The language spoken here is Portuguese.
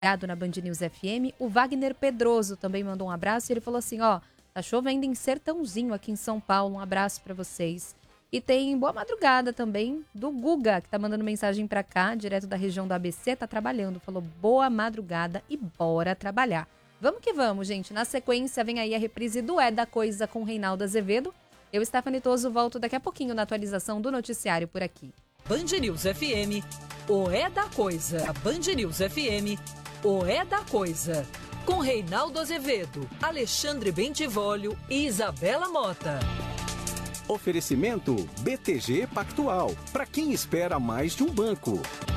na Band News FM. O Wagner Pedroso também mandou um abraço e ele falou assim, ó, tá chovendo em Sertãozinho aqui em São Paulo, um abraço pra vocês. E tem boa madrugada também do Guga, que tá mandando mensagem pra cá, direto da região do ABC, tá trabalhando, falou boa madrugada e bora trabalhar. Vamos que vamos, gente. Na sequência vem aí a reprise do É da Coisa com Reinaldo Azevedo. Eu, Stephanie Toso, volto daqui a pouquinho na atualização do noticiário por aqui. Band News FM, o É da Coisa. A Band News FM, o É da Coisa. Com Reinaldo Azevedo, Alexandre Bentivolio e Isabela Mota. Oferecimento BTG Pactual. Para quem espera mais de um banco.